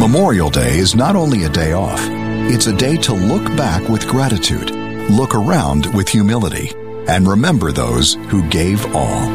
Memorial Day is not only a day off, it's a day to look back with gratitude, look around with humility, and remember those who gave all.